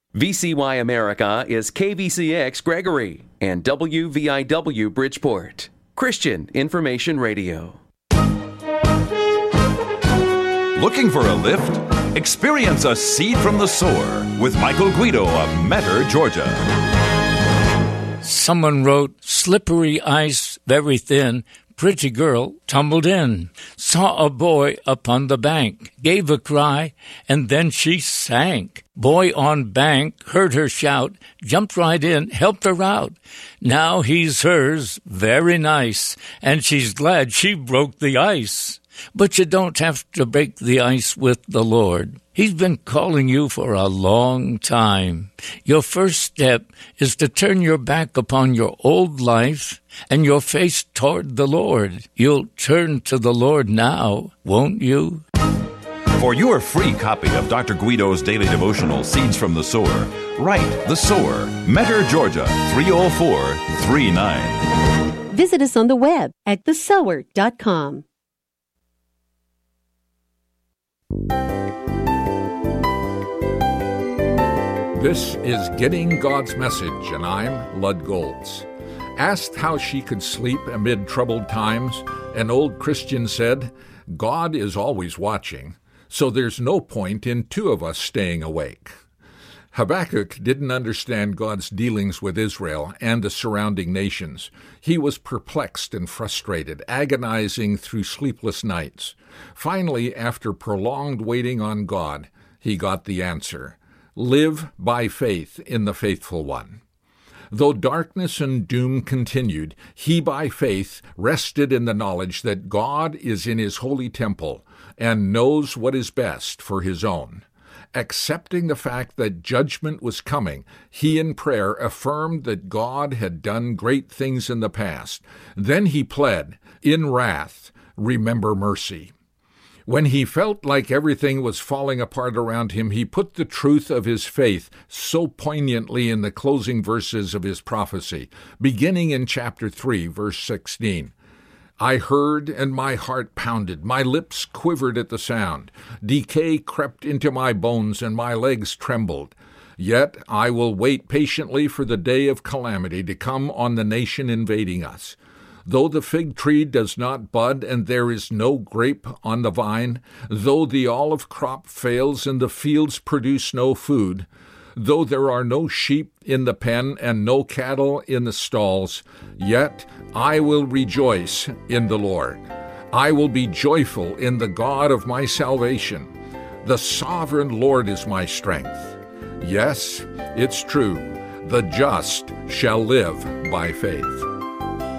VCY America is KVCX Gregory and WVIW Bridgeport. Christian Information Radio. Looking for a lift? Experience a seed from the sower with Michael Guido of Metter, Georgia. Someone wrote, slippery ice, very thin, pretty girl tumbled in, saw a boy upon the bank, gave a cry, and then she sank. Boy on bank heard her shout, jumped right in, helped her out. Now he's hers, very nice, and she's glad she broke the ice. But you don't have to break the ice with the Lord. He's been calling you for a long time. Your first step is to turn your back upon your old life and your face toward the Lord. You'll turn to the Lord now, won't you? For your free copy of Dr. Guido's daily devotional, Seeds from the Sower, write The Sower, Metter, Georgia, 30439. Visit us on the web at thesower.com. This is Getting God's Message, and I'm Lud Golds. Asked how she could sleep amid troubled times, an old Christian said, God is always watching, so there's no point in two of us staying awake. Habakkuk didn't understand God's dealings with Israel and the surrounding nations. He was perplexed and frustrated, agonizing through sleepless nights. Finally, after prolonged waiting on God, he got the answer. Live by faith in the faithful one. Though darkness and doom continued, he by faith rested in the knowledge that God is in his holy temple and knows what is best for his own. Accepting the fact that judgment was coming, he in prayer affirmed that God had done great things in the past. Then he pled, in wrath, remember mercy. When he felt like everything was falling apart around him, he put the truth of his faith so poignantly in the closing verses of his prophecy, beginning in chapter 3, verse 16. I heard, and my heart pounded. My lips quivered at the sound. Decay crept into my bones, and my legs trembled. Yet I will wait patiently for the day of calamity to come on the nation invading us. Though the fig tree does not bud, and there is no grape on the vine, though the olive crop fails, and the fields produce no food, though there are no sheep in the pen and no cattle in the stalls, yet I will rejoice in the Lord. I will be joyful in the God of my salvation. The sovereign Lord is my strength. Yes, it's true. The just shall live by faith.